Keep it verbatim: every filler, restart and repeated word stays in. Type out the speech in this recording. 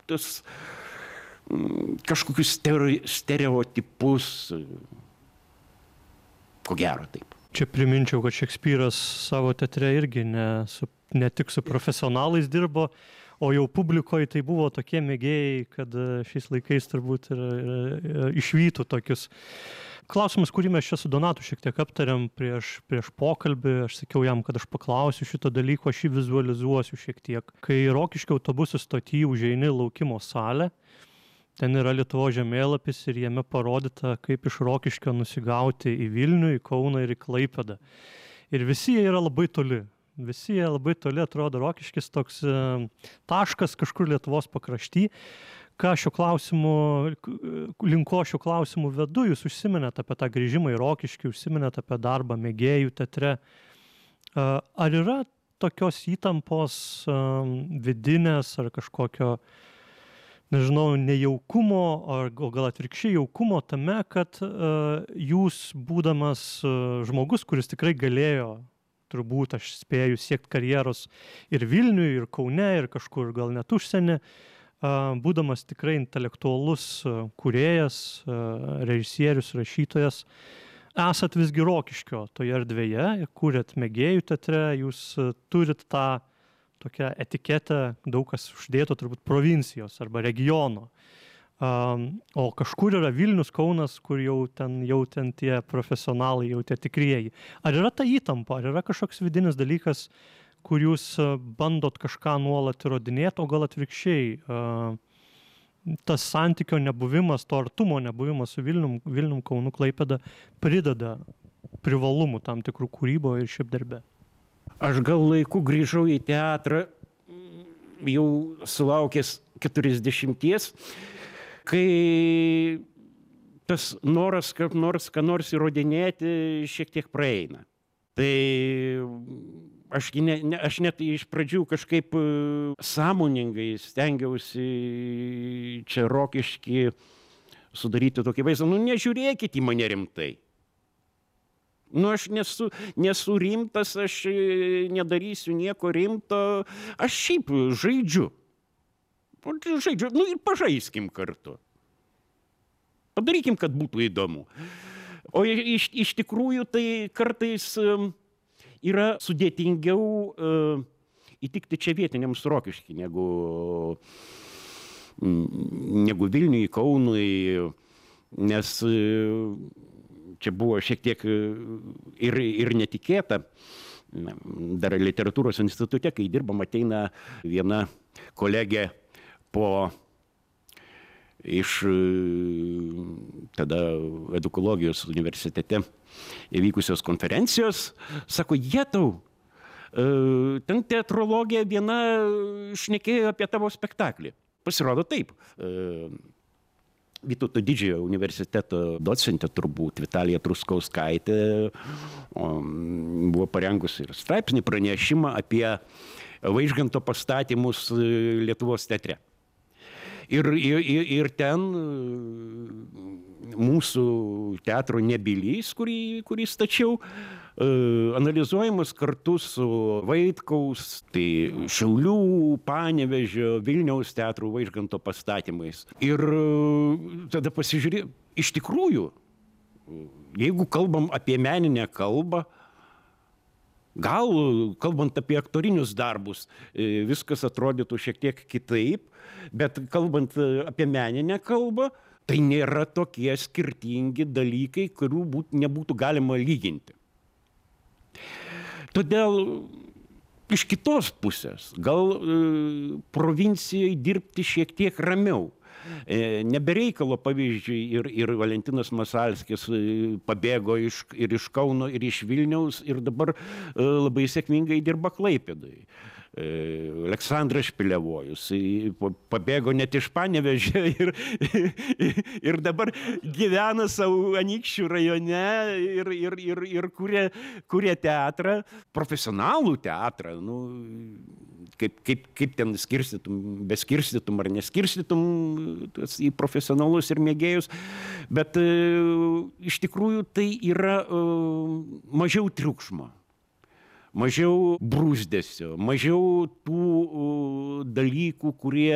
tas kažkokius stereotipus. Ko gero taip. Čia priminčiau, kad Šekspyras savo teatre irgi ne, su, ne tik su profesionalais dirbo, o jau publikoje tai buvo tokie mėgėjai, kad šiais laikais turbūt ir, ir, ir išvytų tokius. Klausimas, kurį mes čia su Donatu šiek tiek aptariam prieš, prieš pokalbį, aš sakiau jam, kad aš paklausiu šito dalyko, aš jį vizualizuosiu šiek tiek. Kai Rokiškio autobusų stoty užeini laukimo salę, ten yra Lietuvos žemėlapis ir jame parodyta, kaip iš Rokiškio nusigauti į Vilnių, į Kauną ir į Klaipėdą. Ir visi jie yra labai toli. Visi jie labai toli atrodo. Rokiškis toks taškas kažkur Lietuvos pakrašty. Ką šio klausimu, linko šio klausimu vedu, jūs užsiminėte apie tą grįžimą į Rokiškį, užsiminėte apie darbą mėgėjų teatre. Ar yra tokios įtampos vidinės ar kažkokio, nežinau, nejaukumo, ar gal atvirkščiai jaukumo tame, kad jūs, būdamas žmogus, kuris tikrai galėjo, turbūt aš spėju, siekti karjeros ir Vilniuje, ir Kaune, ir kažkur gal net užsienį, būdamas tikrai intelektualus kūrėjas, režisierius, rašytojas, esat visgi Rokiškio toje erdvėje ir kūrėt mėgėjų teatre, jūs turit tą tokią etiketę, daug kas uždėto turbūt provincijos arba regiono. O kažkur yra Vilnius, Kaunas, kur jau ten, jau ten tie profesionalai, jau tie tikrieji. Ar yra ta įtampa, ar yra kažkoks vidinis dalykas, kur jūs bandot kažką nuolat įrodinėti, o gal atvirkščiai tas santykio nebuvimas, to artumo nebuvimas su Vilnium, Vilnium Kaunu, Klaipėda prideda privalumų tam tikrų kūryboje ir šiaip darbe? Aš gal laiku grįžau į teatrą, jau sulaukęs keturiasdešimties, kai tas noras, kaip nors, ką nors įrodinėti, šiek tiek praeina. Tai aš, ne, ne, aš net iš pradžių kažkaip sąmoningai stengiausi čia Rokiškį sudaryti tokį vaizdą. Nu, nežiūrėkit į mane rimtai. Nu, aš nesu, nesu rimtas, aš nedarysiu nieko rimto. Aš šiaip žaidžiu. Žaidžiu, nu ir pažaiskim kartu. Padarykim, kad būtų įdomu. O iš, iš tikrųjų tai kartais yra sudėtingiau uh, įtikti čia vietiniams Rokiškį negu, negu Vilniui, Kaunui, nes uh, čia buvo šiek tiek ir, ir netikėta. Dar literatūros institute, kai dirbam, ateina viena kolegė po iš tada edukologijos universitete įvykusios konferencijos, sako, jetau, ten teatrologija viena šnekėjo apie tavo spektaklį. Pasirodo taip. Vytauto Didžiojo universiteto docentė turbūt Vitalija Truskauskaitė buvo parengusi ir straipsnį pranešimą apie Vaižganto pastatymus Lietuvos teatre. Ir, ir, ir ten mūsų teatro Nebylys, kurį, kurį stačiau, analizuojamas kartu su Vaitkaus, tai Šiaulių, Panevėžio, Vilniaus teatrų Vaižganto pastatymais. Ir tada pasižiūrė, iš tikrųjų, jeigu kalbam apie meninę kalbą, gal, kalbant apie aktorinius darbus, viskas atrodytų šiek tiek kitaip, bet kalbant apie meninę kalbą, tai nėra tokie skirtingi dalykai, kurių būt, nebūtų galima lyginti. Todėl iš kitos pusės, gal provincijai dirbti šiek tiek ramiau. Nebereikalo, pavyzdžiui, ir, ir Valentinas Masalskis pabėgo iš, ir iš Kauno, ir iš Vilniaus, ir dabar labai sėkmingai dirba Klaipėdai. Aleksandras Špilevojus pabėgo net iš Panevėžio ir, ir dabar gyvena savo Anykščių rajone ir, ir, ir, ir kuria, kuria teatrą, profesionalų teatrą. Nu, kaip, kaip, kaip ten skirstytum, beskirstytum ar neskirstytum į profesionalus ir mėgėjus. Bet iš tikrųjų tai yra mažiau triukšmo. Mažiau brūzdesio, mažiau tų dalykų, kurie